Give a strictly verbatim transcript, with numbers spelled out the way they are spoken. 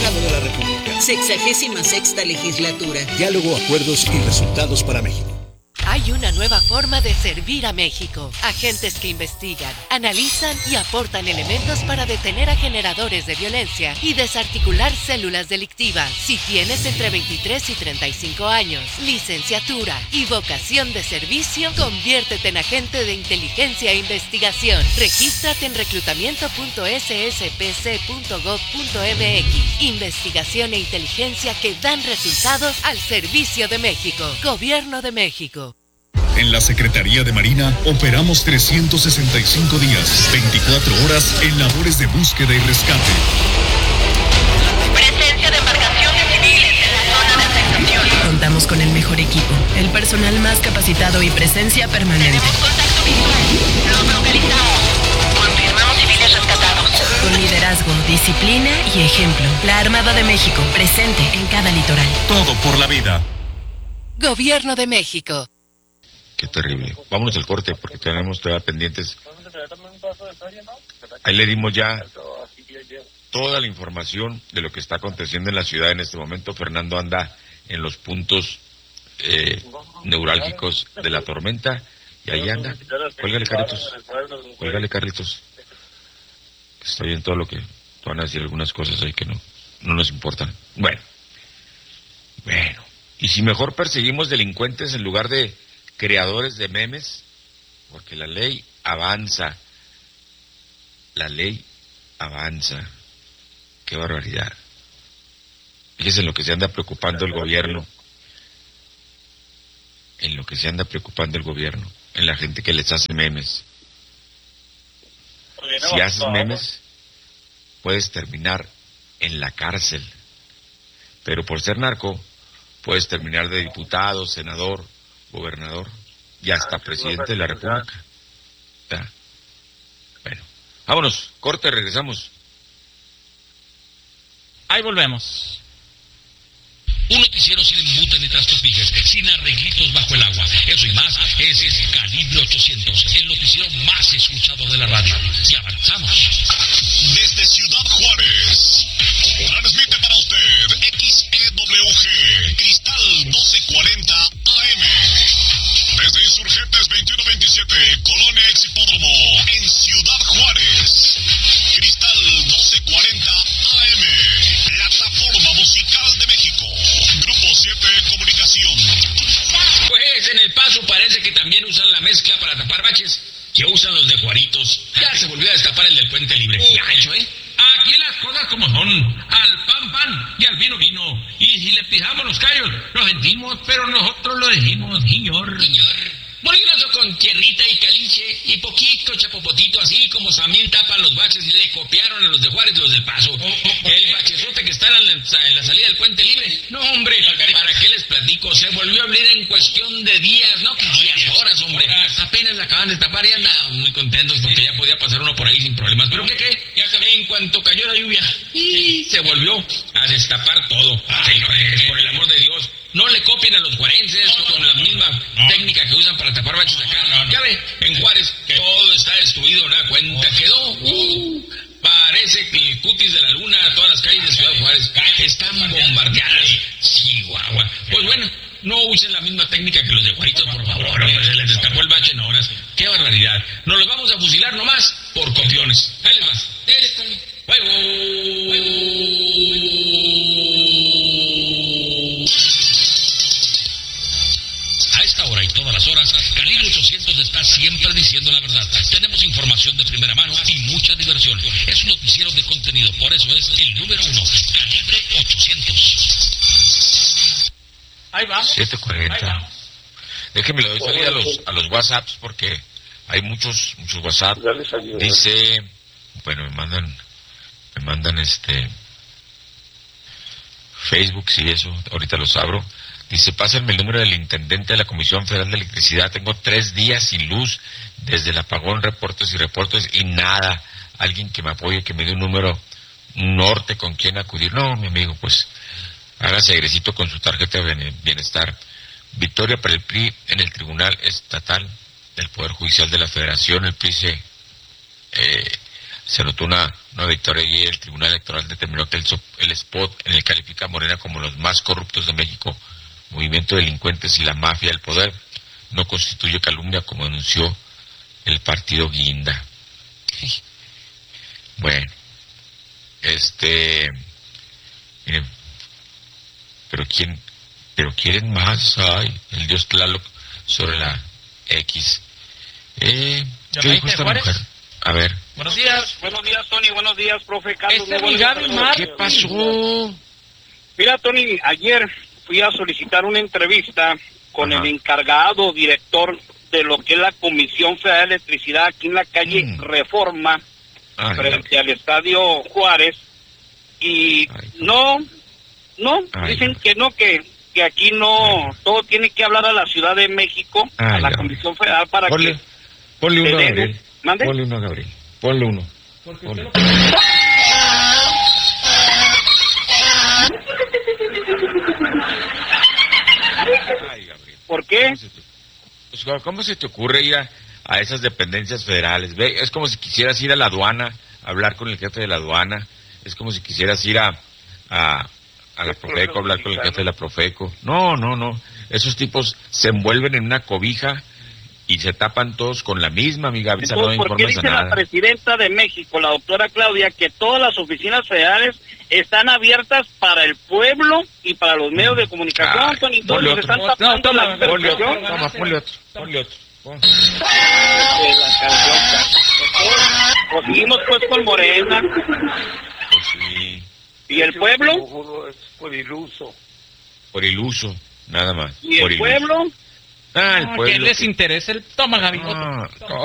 Senado de la República. Sexagésima sexta legislatura. Diálogo, acuerdos y resultados para México. Hay una nueva forma de servir a México. Agentes que investigan, analizan y aportan elementos para detener a generadores de violencia y desarticular células delictivas. Si tienes entre veintitrés y treinta y cinco años, licenciatura y vocación de servicio, conviértete en agente de inteligencia e investigación. Regístrate en reclutamiento punto s s p c punto gov punto m x. Investigación e inteligencia que dan resultados al servicio de México. Gobierno de México. En la Secretaría de Marina operamos trescientos sesenta y cinco días, veinticuatro horas en labores de búsqueda y rescate. Presencia de embarcaciones civiles en la zona de afectación. Contamos con el mejor equipo, el personal más capacitado y presencia permanente. Tenemos contacto visual. Los localizamos. Confirmamos civiles rescatados. Con liderazgo, disciplina y ejemplo. La Armada de México, presente en cada litoral. Todo por la vida. Gobierno de México. Qué terrible. Vámonos al corte porque tenemos todavía pendientes. Ahí le dimos ya toda la información de lo que está aconteciendo en la ciudad en este momento. Fernando anda en los puntos eh, neurálgicos de la tormenta y ahí anda. Cuélgale, Carlitos. Cuélgale, Carlitos. Está bien todo lo que van a decir, algunas cosas ahí que no, no nos importan. Bueno. Bueno. Y si mejor perseguimos delincuentes en lugar de creadores de memes, porque la ley avanza, la ley avanza. Qué barbaridad. Fíjese en lo que se anda preocupando el gobierno, en lo que se anda preocupando el gobierno, en la gente que les hace memes. Si haces memes, puedes terminar en la cárcel, pero por ser narco, puedes terminar de diputado, senador, gobernador y hasta presidente de la República. Ya. Bueno, vámonos, corte, regresamos. Ahí volvemos. Un noticiero sin embute ni trastos fijes, sin arreglitos bajo el agua. Eso y más es, es Calibre ochocientos, el noticiero más escuchado de la radio. Y avanzamos. Desde Ciudad Juárez, transmite para usted X E W G, Cristal doce cuarenta A M. Desde Insurgentes veintiuno veintisiete, Colonia Ex Hipódromo, en Ciudad Juárez. Cristal doce cuarenta A M, plataforma musical de México. Grupo siete Comunicación. Pues en El Paso parece que también usan la mezcla para tapar baches que usan los de Juaritos. Ya se volvió a destapar el del Puente Libre. Ya hecho, ¿eh? Aquí las cosas como son, al pan pan y al vino vino. Y si le pisamos los callos, lo sentimos, pero nosotros lo decimos, señor. Señor. Molinoso con tierrita y caliche y poquito chapopotito, así como también tapan los baches y le copiaron a los de Juárez los del Paso. El bachezote que está en la, en la salida del Puente Libre. No, hombre, ¿para qué les platico? Se volvió a abrir en cuestión de días, no que días, horas, hombre. Apenas la acaban de tapar y andaban muy contentos porque ya podía pasar uno por ahí sin problemas. ¿Pero qué qué? Ya sabía, en cuanto cayó la lluvia, y se volvió a destapar todo. Señores, por el amor de Dios, no le copien a los juarenses con la misma técnica que usan para tapar baches acá. Ya ve, en Juárez todo está destruido, nada cuenta quedó. Uh, parece que el cutis de la luna, todas las calles de Ciudad Juárez están bombardeadas. Chihuahua. Pues bueno, no usen la misma técnica que los de Juaritos, por favor, hombre, se les destapó el bache en horas. ¡Qué barbaridad! Nos los vamos a fusilar nomás por copiones. Ahí les vas. A esta hora y todas las horas, Calibre ochocientos está siempre diciendo la verdad. Tenemos información de primera mano y mucha diversión. Es un noticiero de contenido, por eso es el número uno, Calibre ochocientos. Ahí va. siete cuarenta. Déjenme le doy salida a los, a los WhatsApps porque hay muchos, muchos WhatsApp. Dice, bueno, me mandan, me mandan este Facebook, sí, eso, ahorita los abro. Dice, pásenme el número del intendente de la Comisión Federal de Electricidad. Tengo tres días sin luz, desde el apagón, reportes y reportes y nada. Alguien que me apoye, que me dé un número norte con quien acudir. No, mi amigo, pues hágase egresito con su tarjeta de bienestar. Victoria para el P R I en el Tribunal Estatal del Poder Judicial de la Federación. El P R I se, eh, se notó una, una victoria y el Tribunal Electoral determinó que el, so, el spot en el califica a Morena como los más corruptos de México, movimiento de delincuentes y la mafia del poder, no constituye calumnia como denunció el partido Guinda. Bueno, este, miren, pero quién, pero quieren más, ay, el dios Tlaloc sobre la X. Eh, ¿qué dijo esta mujer? A ver. Buenos días. Buenos días, Tony. Buenos días, profe Carlos. Este es mi Gaby Mar. ¿Qué pasó? Mira, Tony, ayer fui a solicitar una entrevista con Ajá. el encargado director de lo que es la Comisión Federal de Electricidad aquí en la calle mm. Reforma, Ay, frente al Estadio Juárez, y Ay, no, no, Ay, dicen que no, que, que aquí no, Ay. todo tiene que hablar a la Ciudad de México, Ay, a la Comisión Federal para ponle, que... Ponle uno a Gabriel. ¿Mande? Ponle uno a Gabriel. Ponle uno. Ponle. Ay, Gabriel. ¿Por qué? ¿Cómo se te, cómo se te ocurre ir a, a esas dependencias federales? Ve, es como si quisieras ir a la aduana, a hablar con el jefe de la aduana. Es como si quisieras ir a, a, a la Profeco, a hablar con el jefe de la Profeco. No, no, no. Esos tipos se envuelven en una cobija y se tapan todos con la misma, amiga. Entonces, no ¿por qué dice la presidenta de México, la doctora Claudia, que todas las oficinas federales están abiertas para el pueblo y para los medios de comunicación? Ay, Tony, ponle otro. Están no, tapando toma, la ponle otro. Toma, ponle otro. Ponle otro. Pon. Pues seguimos pues con Morena. Pues sí. ¿Y el pueblo? Por iluso. Por iluso, nada más. ¿Y por el pueblo? Ah, el no, pueblo. ¿Qué les interesa el toma, Gaby? Ah,